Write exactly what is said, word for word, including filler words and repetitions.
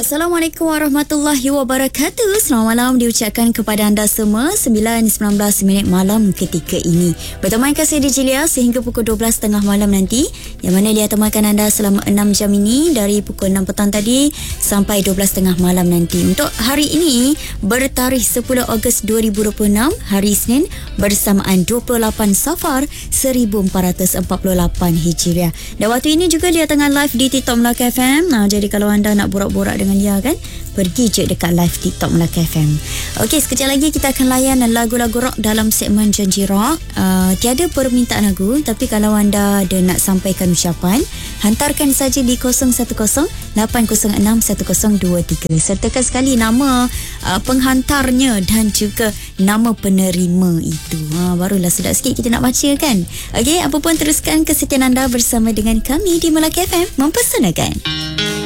Assalamualaikum warahmatullahi wabarakatuh. Selamat malam diucapkan kepada anda semua. sembilan sembilan belas minit malam ketika ini. Bertemankan saya D J Lia sehingga pukul dua belas tiga puluh malam nanti. Yang mana dia temankan anda selama enam jam ini dari pukul enam petang tadi sampai dua belas tiga puluh malam nanti. Untuk hari ini bertarikh sepuluh Ogos dua ribu dua puluh enam, hari Isnin, bersamaan dua puluh lapan Safar seribu empat ratus empat puluh lapan Hijriah. Dan waktu ini juga dia tengah live di TikTok Melaka F M. Nah, jadi kalau anda nak borak-borak dengan dia kan, pergi je dekat live TikTok Melaka F M. Okey, sekejap lagi kita akan layan lagu-lagu rock dalam segmen Janji Rock. Uh, tiada permintaan lagu, tapi kalau anda ada nak sampaikan ucapan, hantarkan saja di kosong satu kosong lapan kosong enam satu kosong dua tiga. Sertakan sekali nama uh, penghantarnya dan juga nama penerima itu. Ha, barulah sedap sikit kita nak baca kan. Okey, apa pun teruskan kesetiaan anda bersama dengan kami di Melaka F M mempersanakan.